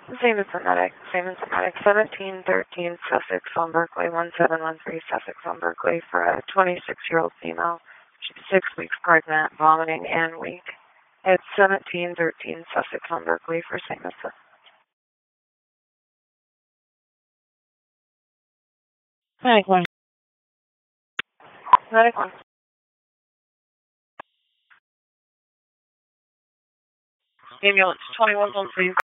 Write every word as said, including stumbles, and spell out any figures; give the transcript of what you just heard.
Same as the medic. Same as the medic. seventeen thirteen Sussex on Berkeley, one seven one three Sussex on Berkeley for a twenty-six-year-old female. She's six weeks pregnant, vomiting, and weak. It's seventeen thirteen Sussex on Berkeley for Saint Vincent. Medic one. Medic one. Ambulance twenty-one, please.